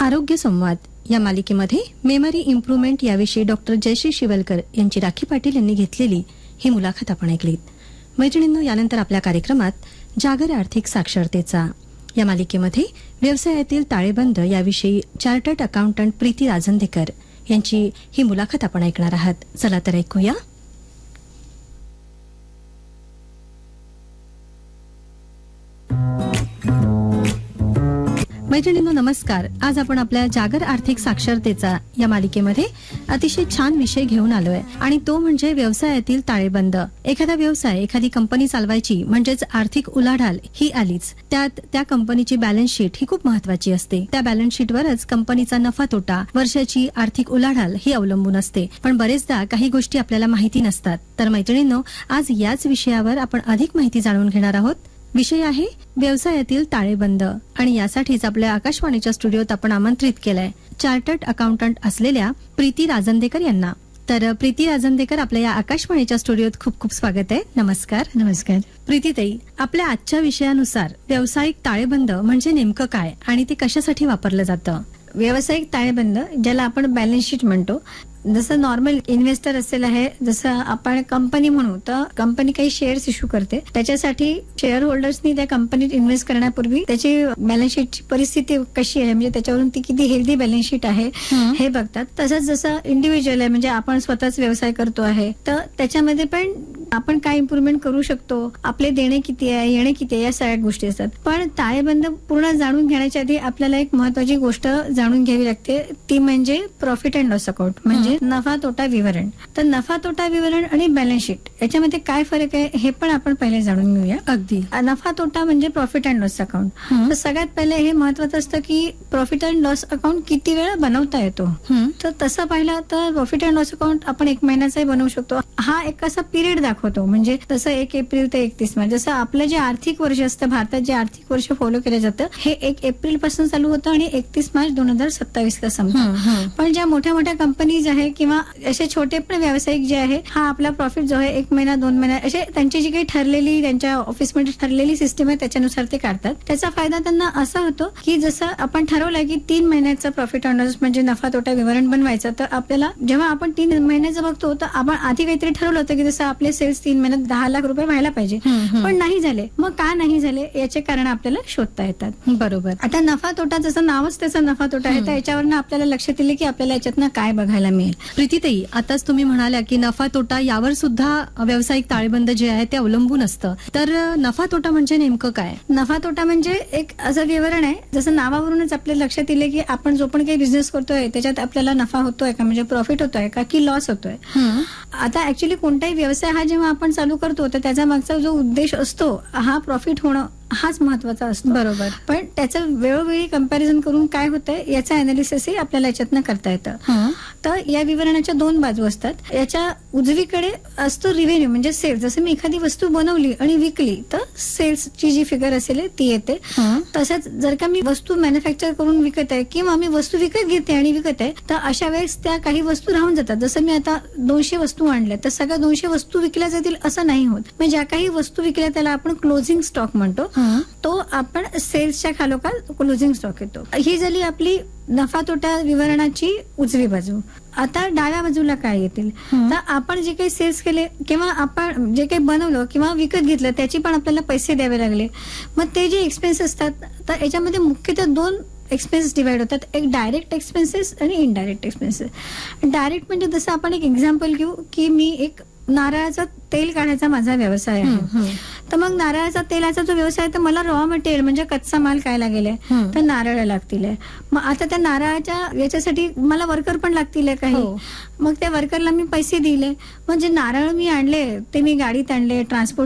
आरोग्य संवाद या मालिकेमध्ये मेमरी इम्प्रूव्हमेंट याविषयी डॉक्टर जयश्री शिवलकर यांची राखी पाटील यांनी घेतलेली ही मुलाखत आपण ऐकलीत. मैत्रिणींनो, यानंतर आपल्या कार्यक्रमात जागर आर्थिक साक्षरतेचा या मालिकेमध्ये व्यवसायातील ताळेबंद याविषयी चार्टर्ड अकाउंटंट प्रीती राजंदेकर यांची ही मुलाखत आपण ऐकणार आहात. चला तर ऐकूया. मैत्रिणींनो, नमस्कार. आज आपण आपल्या जागर आर्थिक साक्षरतेचा या मालिकेमध्ये अतिशय छान विषय घेऊन आलोय आणि तो म्हणजे व्यवसायातील ताळेबंद. एखादा व्यवसाय, एखादी कंपनी चालवायची म्हणजेच आर्थिक उलाढाल ही आलीच. त्यात त्या कंपनीची बॅलन्स शीट ही खूप महत्वाची असते. त्या बॅलन्स शीटवरच कंपनीचा नफा तोटा, वर्षाची आर्थिक उलाढाल ही अवलंबून असते. पण बरेचदा काही गोष्टी आपल्याला माहिती नसतात. तर मैत्रिणींनो, आज याच विषयावर आपण अधिक माहिती जाणून घेणार आहोत. विषय आहे व्यवसायातील ताळेबंद आणि यासाठीच आपल्या आकाशवाणीच्या स्टुडिओत आपण आमंत्रित केलंय चार्टर्ड अकाउंटंट असलेल्या प्रीती राजंदेकर यांना. तर प्रीती राजंदेकर, आपल्या या आकाशवाणीच्या स्टुडिओत खूप खूप स्वागत आहे. नमस्कार. नमस्कार. प्रीतीताई, आपल्या आजच्या विषयानुसार व्यावसायिक ताळेबंद म्हणजे नेमकं काय आणि ते कशासाठी वापरलं जातं? व्यावसायिक ताळेबंद, ज्याला आपण बॅलन्स शीट म्हणतो, जसं नॉर्मल इन्व्हेस्टर असेल आहे, जसं आपण कंपनी म्हणू तर कंपनी काही शेअर्स इश्यू करते, त्याच्यासाठी शेअर होल्डर्सनी त्या कंपनीत इन्व्हेस्ट करण्यापूर्वी त्याची बॅलन्स शीटची परिस्थिती कशी आहे, म्हणजे त्याच्यावरून ती किती हेल्दी बॅलन्स शीट आहे हे बघतात. तसंच जसं इंडिव्हिज्युअल आहे, म्हणजे आपण स्वतःच व्यवसाय करतो आहे, तर त्याच्यामध्ये पण आपण काय इम्प्रूव्हमेंट करू शकतो, आपले देणे किती आहे, येणे किती आहे, या सगळ्या गोष्टी असतात. पण ताळेबंद पूर्ण जाणून घेण्याच्या आधी आपल्याला एक महत्वाची गोष्ट जाणून घ्यावी लागते, ती म्हणजे प्रॉफिट अँड लॉस अकाउंट, म्हणजे नफा तोटा विवरण. तर नफा तोटा विवरण आणि बॅलन्स शीट याच्यामध्ये काय फरक आहे हे पण आपण पहिले जाणून घेऊया. अगदी. नफा तोटा म्हणजे प्रॉफिट अँड लॉस अकाउंट. तर सगळ्यात पहिले हे महत्वाचं असतं की प्रॉफिट अँड लॉस अकाउंट किती वेळा बनवता येतो. तर तसं पाहिलं तर प्रॉफिट अँड लॉस अकाउंट आपण 1 महिन्याचाही बनवू शकतो. हा एक असा पिरियड दाखवतो, म्हणजे जसं 1 एप्रिल ते 31 मार्च, जसं आपलं जे आर्थिक वर्ष असतं, भारतात जे आर्थिक वर्ष फॉलो केलं जातं, हे 1 एप्रिल पासून चालू होतं आणि 31 मार्च 2027 ला संपतं. पण ज्या मोठ्या मोठ्या कंपनीज आहे किंवा असे छोटे पण व्यावसायिक जे आहे, हा आपला प्रॉफिट जो आहे 1 महिना 2 महिना असे त्यांची जी काही ठरलेली, त्यांच्या ऑफिसमध्ये ठरलेली सिस्टम आहे त्याच्यानुसार ते काढतात. त्याचा फायदा त्यांना असा होतो की जसं आपण ठरवलं की 3 महिन्याचा प्रॉफिट अँड लॉस म्हणजे नफा तोटा विवरण बनवायचं, तर आपल्याला जेव्हा आपण 3 महिन्याचं बघतो तर आपण आधी काहीतरी ठरवलं होतं की जसं आपले सेल्स 3 महिन्यात 10 लाख रुपये व्हायला पाहिजे, पण नाही झाले. मग का नाही झाले याचे कारण आपल्याला शोधता येतात. बरोबर. आता नफा तोटा, जसं नावच त्याचा नफा तोटा आहे, तर याच्यावरनं आपल्याला लक्षात येईल की आपल्याला याच्यातनं काय बघायला मिळेल. प्रीतीताई, आताच तुम्ही म्हणाल्या की नफा तोटा यावर सुद्धा व्यावसायिक ताळेबंद जे आहे ते अवलंबून असतं. तर नफा तोटा म्हणजे नेमकं काय? नफा तोटा म्हणजे एक असं विवरण आहे, जसं नावावरूनच आपल्या लक्षात येईल की आपण जो पण काही बिझनेस करतोय त्याच्यात आपल्याला नफा होतोय का, म्हणजे प्रॉफिट होतोय का की लॉस होतोय. आता ऍक्च्युली कोणताही व्यवसाय हा जेव्हा आपण चालू करतो तर त्याचा मागचा जो उद्देश असतो हा प्रॉफिट होणं हाच महत्वाचा असतो. बरोबर. पण त्याचं वेळोवेळी कंपॅरिझन करून काय होतंय याचं अनालिसिसही आपल्याला याच्यातनं करता येतं. तर या विवरणाच्या 2 बाजू असतात. याच्या उजवीकडे असतो रिव्हेन्यू म्हणजे सेल्स. जसं मी एखादी वस्तू बनवली आणि विकली तर सेल्सची जी फिगर असेल ती येते. तसंच जर का मी वस्तू मॅन्युफॅक्चर करून विकत आहे किंवा मी वस्तू विकत घेते आणि विकत आहे, तर अशा वेळेस त्या काही वस्तू राहून जातात. जसं मी आता 200 वस्तू आणल्या तर सगळ्या 200 वस्तू विकल्या जातील असं नाही होत. म्हणजे ज्या काही वस्तू विकल्या त्याला आपण क्लोजिंग स्टॉक म्हणतो, तो आपण सेल्सच्या खालोखाल क्लोजिंग स्टॉक येतो. ही झाली आपली नफा तोटा विवरणाची उजवी बाजू. आता डाव्या बाजूला काय येतील, तर आपण जे काही सेल्स केले किंवा आपण जे काही बनवलं किंवा विकत घेतलं त्याची पण आपल्याला पैसे द्यावे लागले. मग ते जे एक्सपेन्स असतात, तर याच्यामध्ये मुख्यतः 2 एक्सपेन्सेस डिवाइड होतात. एक डायरेक्ट एक्सपेन्सेस आणि इनडायरेक्ट एक्सपेन्सेस. डायरेक्ट म्हणजे जसं आपण एक एक्झाम्पल घेऊ की मी एक नारळाचं तेल काढायचा माझा व्यवसाय आहे, तर मग नारळाचा तेलाचा जो व्यवसाय आहे तर मला रॉ मटेरियल म्हणजे कच्चा माल काय लागेल, तर नारळ लागतील. मग आता त्या नारळाच्या याच्यासाठी मला वर्कर पण लागतील काही. मग त्या वर्करला मी पैसे दिले, म्हणजे नारळ मी आणले ते मी गाडीत आणले, ट्रान्सपोर्ट